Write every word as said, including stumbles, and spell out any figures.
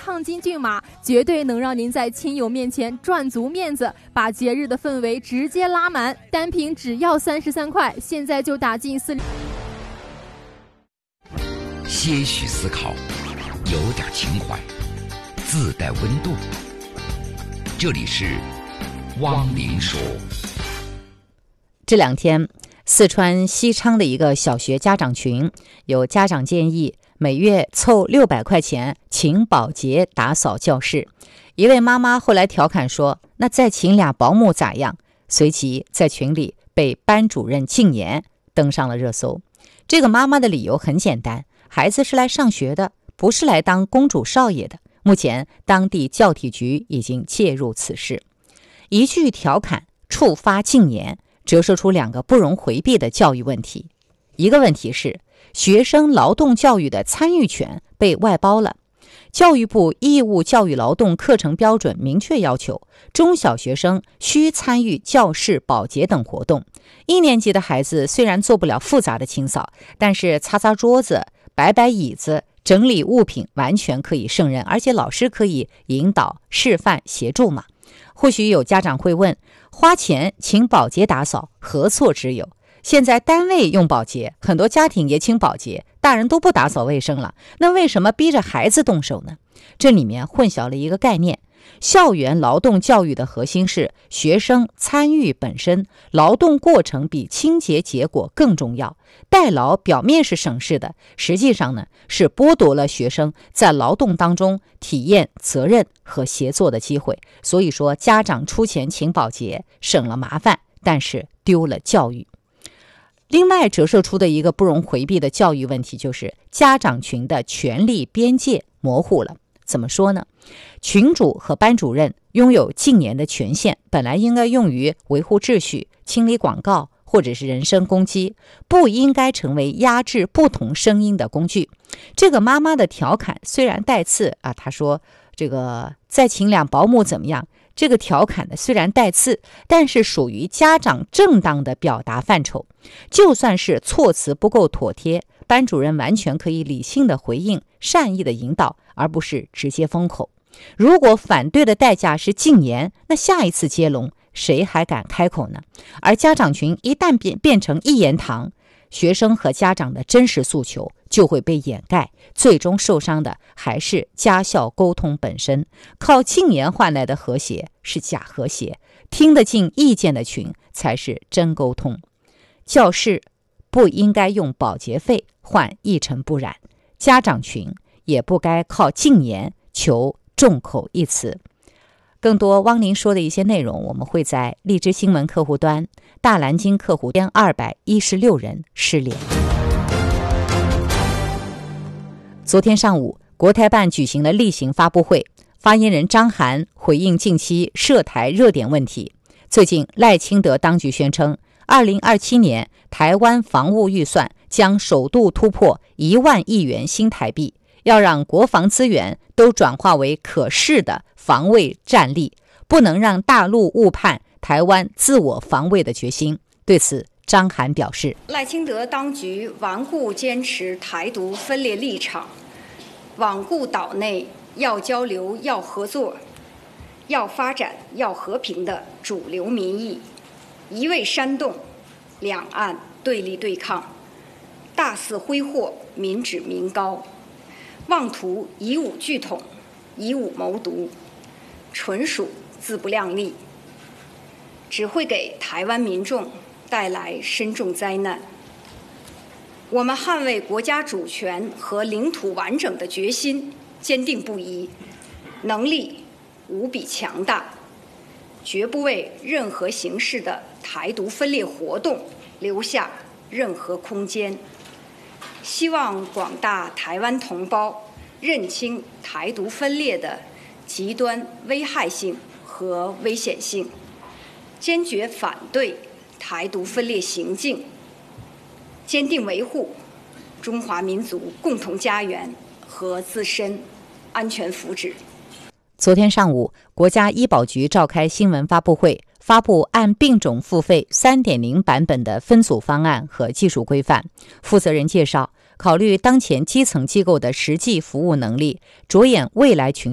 抗菌骏马，绝对能让您在亲友面前赚足面子，把节日的氛围直接拉满。单瓶只要三十三块，现在就打进四。 些许思考，有点情怀，自带温度。这里是汪林说。 这两天，四川西昌的一个小学家长群，有家长建议每月凑六百块钱请保洁打扫教室。一位妈妈后来调侃说：“那再请俩保姆咋样？”随即在群里被班主任禁言，登上了热搜。这个妈妈的理由很简单，孩子是来上学的，不是来当公主少爷的。目前当地教体局已经介入此事。一句调侃触发禁言，折射出两个不容回避的教育问题。一个问题是，学生劳动教育的参与权被外包了。教育部义务教育劳动课程标准明确要求，中小学生需参与教室保洁等活动。一年级的孩子虽然做不了复杂的清扫，但是擦擦桌子、摆摆椅子、整理物品完全可以胜任，而且老师可以引导、示范、协助嘛。或许有家长会问，花钱请保洁打扫，何错之有？现在单位用保洁，很多家庭也请保洁，大人都不打扫卫生了，那为什么逼着孩子动手呢？这里面混淆了一个概念。校园劳动教育的核心是学生参与本身，劳动过程比清洁结果更重要。代劳表面是省事的，实际上呢是剥夺了学生在劳动当中体验责任和协作的机会。所以说，家长出钱请保洁，省了麻烦，但是丢了教育。另外折射出的一个不容回避的教育问题，就是家长群的权力边界模糊了。怎么说呢？群主和班主任拥有禁言的权限，本来应该用于维护秩序、清理广告或者是人身攻击，不应该成为压制不同声音的工具。这个妈妈的调侃虽然带刺啊，她说这个再请两保姆怎么样？这个调侃呢虽然带刺，但是属于家长正当的表达范畴。就算是措辞不够妥帖，班主任完全可以理性的回应，善意的引导，而不是直接封口。如果反对的代价是禁言，那下一次接龙谁还敢开口呢？而家长群一旦变变成一言堂，学生和家长的真实诉求就会被掩盖，最终受伤的还是家校沟通本身。靠禁言换来的和谐是假和谐，听得进意见的群才是真沟通。教室不应该用保洁费换一尘不染，家长群也不该靠禁言求众口一词。更多汪林说的一些内容，我们会在荔枝新闻客户端、大蓝鲸客户端二百一十六人失联。昨天上午，国台办举行了例行发布会，发言人张涵回应近期涉台热点问题。最近，赖清德当局宣称，二零二七年台湾防务预算将首度突破一万亿元新台币，要让国防资源都转化为可视的防卫战力，不能让大陆误判台湾自我防卫的决心。对此，张涵表示， 赖清德当局顽固坚持台独分裂立场，罔顾岛内要交流、要合作、要发展、要和平的主流民意，一味煽动两岸对立对抗，大肆挥霍民脂民膏，妄图以武拒统、以武谋独，纯属自不量力，只会给台湾民众带来深重灾难。我们捍卫国家主权和领土完整的决心坚定不移，能力无比强大，绝不为任何形式的台独分裂活动留下任何空间。希望广大台湾同胞认清台独分裂的极端危害性和危险性，坚决反对台独分裂行径，坚定维护中华民族共同家园和自身安全福祉。 昨天上午，国家医保局召开新闻发布会，发布按病种付费 三点零 版本的分组方案和技术规范。负责人介绍，考虑当前基层机构的实际服务能力，着眼未来群